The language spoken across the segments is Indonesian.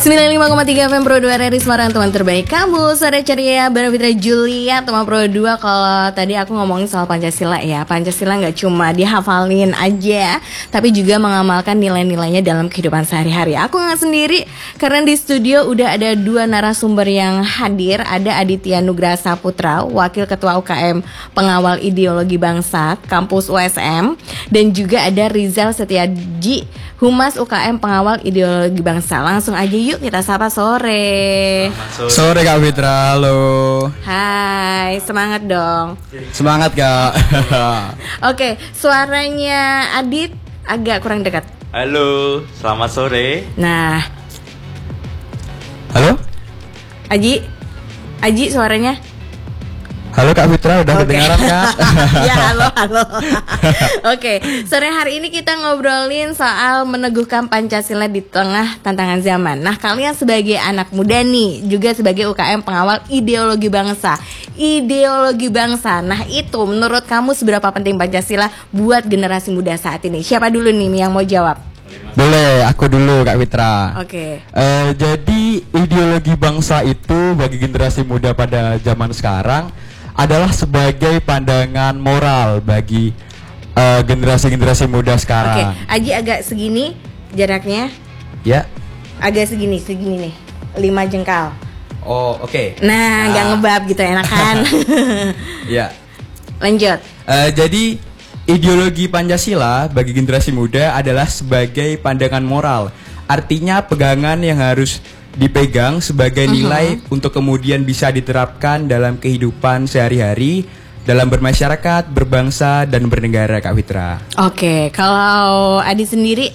95,3 FM Pro 2 RRI Semarang, teman terbaik kamu. Sore ceria bareng Fitra Julia, teman Pro 2. Kalau tadi aku ngomongin soal Pancasila ya, Pancasila gak cuma dihafalin aja, tapi juga mengamalkan nilai-nilainya dalam kehidupan sehari-hari. Aku gak sendiri, karena di studio udah ada dua narasumber yang hadir. Ada Aditya Nugraha Saputra, Wakil Ketua UKM Pengawal Ideologi Bangsa Kampus USM. Dan juga ada Rizal Setiaji, Humas UKM Pengawal Ideologi Bangsa. Langsung aja yuk kita sapa sore. Sore Kak Fitra, halo. Hai, semangat dong. Semangat Kak. Oke, suaranya Adit agak kurang dekat. Halo, selamat sore. Nah, Halo? Aji suaranya. Halo Kak Fitra, udah kedengaran Kak? Ya, halo. Oke, sore hari ini kita ngobrolin soal meneguhkan Pancasila di tengah tantangan zaman. Nah, kalian sebagai anak muda nih, juga sebagai UKM Pengawal Ideologi Bangsa. Ideologi bangsa. Nah, itu menurut kamu seberapa penting Pancasila buat generasi muda saat ini? Siapa dulu nih yang mau jawab? Boleh, aku dulu Kak Fitra. Oke. Jadi ideologi bangsa itu bagi generasi muda pada zaman sekarang adalah sebagai pandangan moral bagi generasi-generasi muda sekarang. Oke, Aji agak segini jaraknya. Ya. Agak segini nih, 5 jengkal. Oh, oke. Nah, nggak ngebab gitu, enak kan? Ya. Lanjut. Jadi ideologi Pancasila bagi generasi muda adalah sebagai pandangan moral. Artinya pegangan yang harus dipegang sebagai nilai untuk kemudian bisa diterapkan dalam kehidupan sehari-hari, dalam bermasyarakat, berbangsa, dan bernegara, Kak Fitra. Oke, kalau Adi sendiri?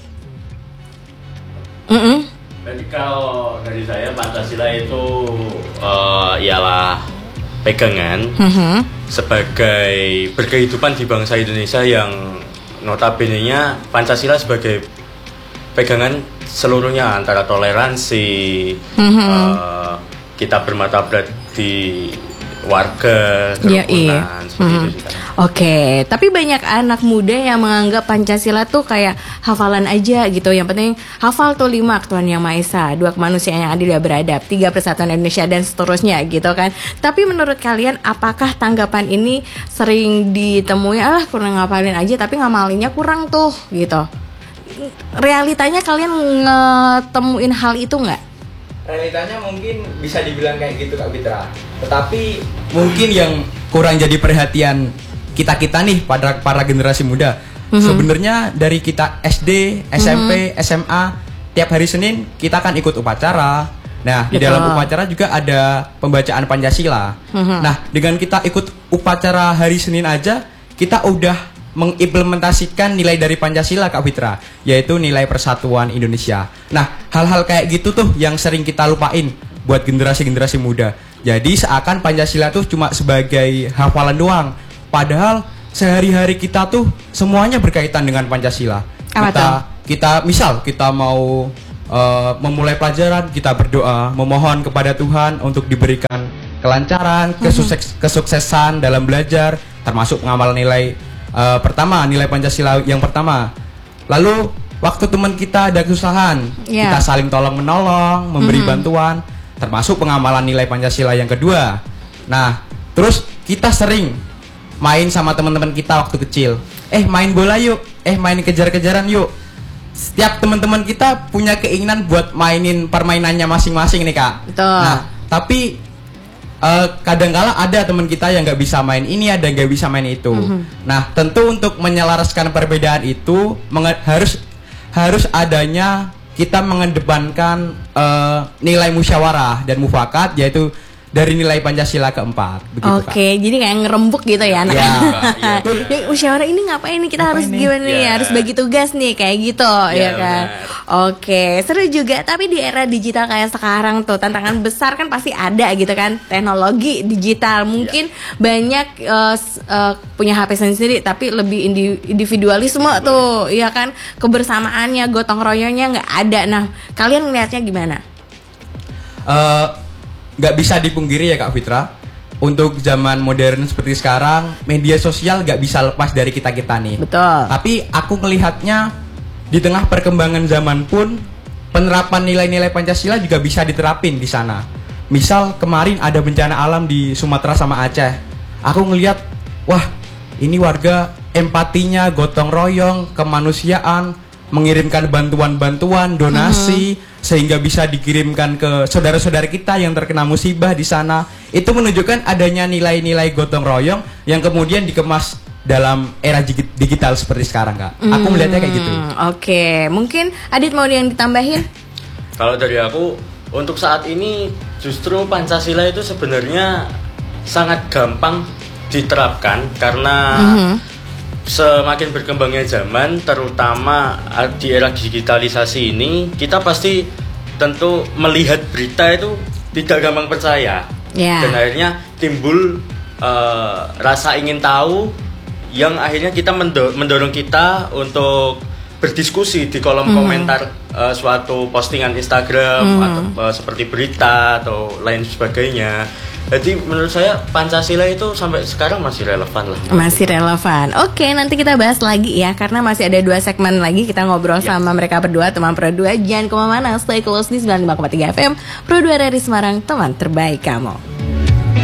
Jadi kalau dari saya Pancasila itu ialah pegangan sebagai berkehidupan di bangsa Indonesia yang notabene-nya Pancasila sebagai pegangan seluruhnya antara toleransi, kita bermartabat di warga, kerukunan, seperti itu sih. Oke, tapi banyak anak muda yang menganggap Pancasila tuh kayak hafalan aja gitu. Yang penting hafal tuh 5 Tuhan Yang Maha Esa, 2 kemanusiaan yang adil dan beradab, 3 persatuan Indonesia dan seterusnya gitu kan. Tapi menurut kalian apakah tanggapan ini sering ditemui, kurang ngapalin aja tapi ngamalinnya kurang tuh gitu. Realitanya kalian ngetemuin hal itu nggak? Realitanya mungkin bisa dibilang kayak gitu Kak Fitra. Tetapi mungkin yang kurang jadi perhatian kita nih pada para generasi muda. Sebenarnya dari kita SD, SMP, SMA, tiap hari Senin kita kan ikut upacara. Nah, di dalam upacara juga ada pembacaan Pancasila. Nah, dengan kita ikut upacara hari Senin aja, kita udah mengimplementasikan nilai dari Pancasila Kak Fitra, yaitu nilai persatuan Indonesia. Nah, hal-hal kayak gitu tuh yang sering kita lupain buat generasi-generasi muda. Jadi seakan Pancasila tuh cuma sebagai hafalan doang. Padahal sehari-hari kita tuh semuanya berkaitan dengan Pancasila. Kita misal kita mau memulai pelajaran, kita berdoa, memohon kepada Tuhan untuk diberikan kelancaran, kesuksesan dalam belajar, termasuk pengamal nilai pertama, nilai Pancasila yang pertama. Lalu waktu teman kita ada kesusahan, kita saling tolong menolong, memberi bantuan, termasuk pengamalan nilai Pancasila yang kedua. Nah, terus kita sering main sama teman-teman kita waktu kecil. Main bola yuk, main kejar-kejaran yuk. Setiap teman-teman kita punya keinginan buat mainin permainannya masing-masing nih Kak. Betul. Nah, tapi kadangkala ada teman kita yang nggak bisa main ini, ada yang nggak bisa main itu. Nah, tentu untuk menyelaraskan perbedaan itu harus adanya kita mengedepankan nilai musyawarah dan mufakat, yaitu dari nilai Pancasila keempat. Oke, jadi kayak ngerembuk gitu ya anak. Musyawarah ini ngapain nih, kita harus gimana nih, harus bagi tugas nih kayak gitu ya kan. Oke, seru juga. Tapi di era digital kayak sekarang tuh tantangan besar kan pasti ada gitu kan. Teknologi digital mungkin banyak punya HP sendiri tapi lebih individualisme tuh, ya kan. Kebersamaannya, gotong royongnya nggak ada. Nah, kalian ngelihatnya gimana? Gak bisa dipungkiri ya Kak Fitra, untuk zaman modern seperti sekarang, media sosial gak bisa lepas dari kita-kita nih. Betul. Tapi aku melihatnya di tengah perkembangan zaman pun penerapan nilai-nilai Pancasila juga bisa diterapin di sana. Misal kemarin ada bencana alam di Sumatera sama Aceh. Aku ngelihat, wah, ini warga empatinya, gotong royong, kemanusiaan, mengirimkan bantuan-bantuan, donasi, sehingga bisa dikirimkan ke saudara-saudara kita yang terkena musibah di sana. Itu menunjukkan adanya nilai-nilai gotong royong yang kemudian dikemas dalam era digital seperti sekarang, Kak. Aku melihatnya kayak gitu. Oke, mungkin Adit mau yang ditambahin? Kalau dari aku, untuk saat ini justru Pancasila itu sebenarnya sangat gampang diterapkan karena semakin berkembangnya zaman, terutama di era digitalisasi ini, kita pasti tentu melihat berita itu tidak gampang percaya. Dan akhirnya timbul rasa ingin tahu yang akhirnya kita mendorong kita untuk berdiskusi di kolom komentar suatu postingan Instagram atau seperti berita atau lain sebagainya. Jadi menurut saya Pancasila itu sampai sekarang masih relevan lah. Masih relevan. Oke, nanti kita bahas lagi ya, karena masih ada 2 segmen lagi kita ngobrol sama mereka berdua, teman Pro 2. Jangan kemana-mana, stay close di 95,3 FM Pro 2 RRI Semarang, teman terbaik kamu.